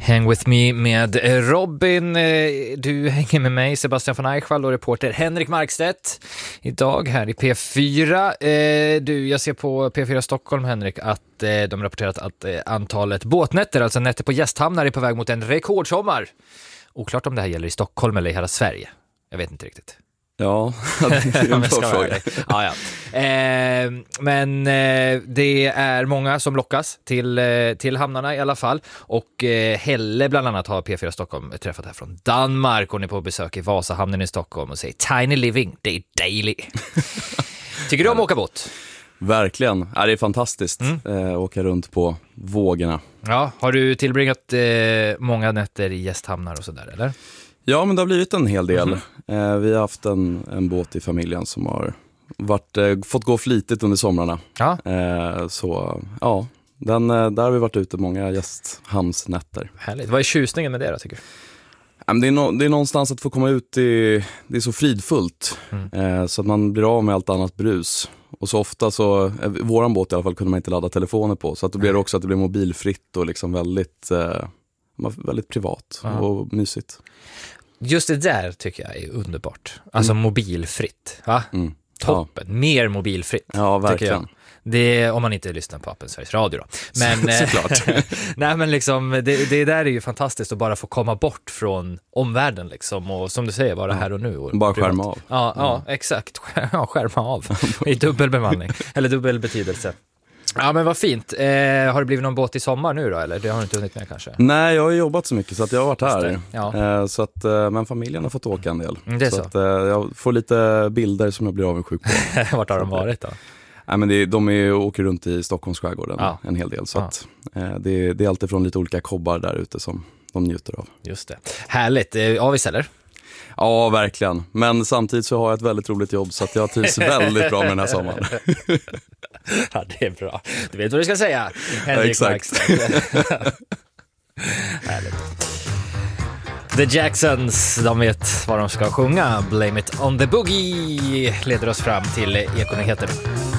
Hang with me med Robin. Du hänger med mig, Sebastian von Eichwald, och reporter Henrik Markstedt idag här i P4. Jag ser på P4 Stockholm, Henrik, att de rapporterat att antalet båtnätter, alltså nätter på gästhamnar, är på väg mot en rekordsommar. Oklart om det här gäller i Stockholm eller i hela Sverige. Jag vet inte riktigt. Ja, det är en bra fråga. Ja. Men det är många som lockas till hamnarna i alla fall. Och Helle bland annat har P4 Stockholm träffat här från Danmark. Hon är på besök i Vasahamnen i Stockholm och säger tiny living, det är daily. Tycker du om att åka båt? Verkligen, det är fantastiskt åka runt på vågorna. Ja, har du tillbringat många nätter i gästhamnar och sådär, eller? Ja, men det har blivit en hel del. Vi har haft en båt i familjen som har fått gå flitigt under somrarna. Ja. Så ja, där har vi varit ute många gästhamnsnätter. Härligt. Vad är tjusningen med det då, tycker du? Det är någonstans att få komma ut det är så fridfullt. Så att man blir av med allt annat brus. Och så ofta så, våran båt i alla fall, kunde man inte ladda telefoner på. Så att det blir också att det blir mobilfritt och liksom väldigt privat och mysigt. Just det där tycker jag är underbart. Alltså mobilfritt. Va? Toppen. Ja. Mer mobilfritt. Ja, verkligen. Det är, om man inte lyssnar på appen Sveriges Radio då. Men, såklart. Nej, men liksom, det där är ju fantastiskt att bara få komma bort från omvärlden liksom, och som du säger, vara här och nu. Och bara skärma av. Ja, exakt. Skärma av. I dubbel bemanning. Eller dubbel betydelse. Ja, men vad fint. Har det blivit någon båt i sommar nu då, eller? Det har du inte hunnit med kanske? Nej, jag har jobbat så mycket så att jag har varit här. Ja. Så att, men familjen har fått åka en del. Det är så. Att, jag får lite bilder som jag blir avundsjuk på. Vart har de varit då? Nej, men de åker runt i Stockholms skärgården en hel del. Så att, det är alltid från lite olika kobbar där ute som de njuter av. Just det. Härligt. Avis eller? Ja, verkligen. Men samtidigt så har jag ett väldigt roligt jobb så att jag trivs väldigt bra med den här sommaren. Ja, det är bra. Du vet vad du ska säga, Henrik Markstedt. Härligt. The Jacksons, de vet vad de ska sjunga. Blame it on the boogie leder oss fram till Ekonyheter.